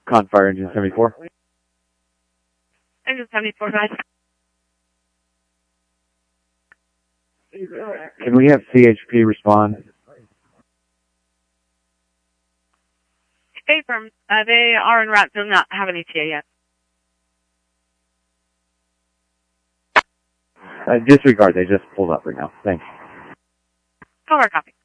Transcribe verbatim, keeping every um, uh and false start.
Con Fire Engine seventy-four. Engine seventy-four, guys. Can we have C H P respond? Stay firm. Uh, they are en route. Do not have an E T A yet. Uh, disregard. They just pulled up right now. Thanks. Color copy.